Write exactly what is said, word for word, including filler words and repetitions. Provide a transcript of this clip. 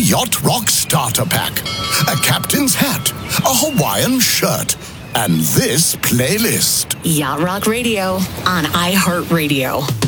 Yacht Rock Starter Pack, a captain's hat, a Hawaiian shirt, and this playlist. Yacht Rock Radio on iHeartRadio.